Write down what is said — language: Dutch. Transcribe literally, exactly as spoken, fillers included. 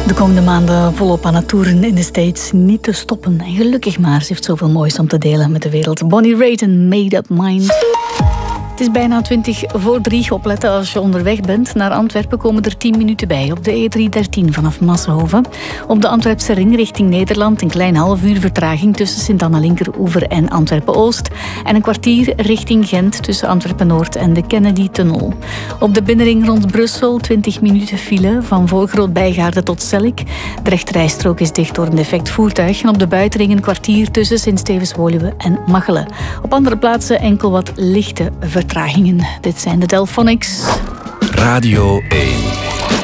De komende maanden volop aan het toeren in de States. Niet te stoppen. En gelukkig maar, ze heeft zoveel moois om te delen met de wereld. Bonnie Raitt en Made Up Mind. Het is bijna twintig voor drie. Opletten als je onderweg bent. Naar Antwerpen komen er tien minuten bij op de E driehonderddertien vanaf Massenhoven. Op de Antwerpse ring richting Nederland een klein half uur vertraging tussen Sint-Anna-Linkeroever en Antwerpen-Oost. En een kwartier richting Gent tussen Antwerpen-Noord en de Kennedy-tunnel. Op de binnenring rond Brussel twintig minuten file van voor Groot-Bijgaarde tot Sellik. De rechterrijstrook is dicht door een defect voertuig. En op de buitenring een kwartier tussen Sint-Stevens-Woluwe en Machelen. Op andere plaatsen enkel wat lichte vertragingen. Dit zijn de Delphonics. Radio één.